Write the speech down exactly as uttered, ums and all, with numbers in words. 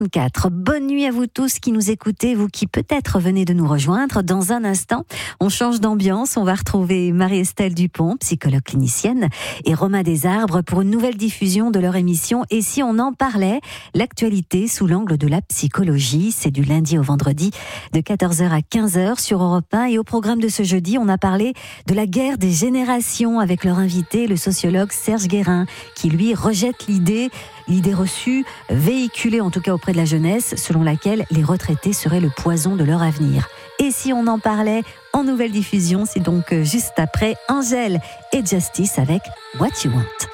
vingt-quatre. Bonne nuit à vous tous qui nous écoutez, vous qui peut-être venez de nous rejoindre. Dans un instant, on change d'ambiance. On va retrouver Marie-Estelle Dupont, psychologue clinicienne, et Romain Desarbres pour une nouvelle diffusion de leur émission. Et si on en parlait, l'actualité sous l'angle de la psychologie, c'est du lundi au vendredi de quatorze heures à quinze heures sur Europe un. Et au programme de ce jeudi, on a parlé de la guerre des générations avec leur invité, le sociologue Serge Guérin, qui lui rejette l'idée L'idée reçue, véhiculée en tout cas auprès de la jeunesse, selon laquelle les retraités seraient le poison de leur avenir. Et si on en parlait en nouvelle diffusion, c'est donc juste après Angèle et Justice avec What You Want.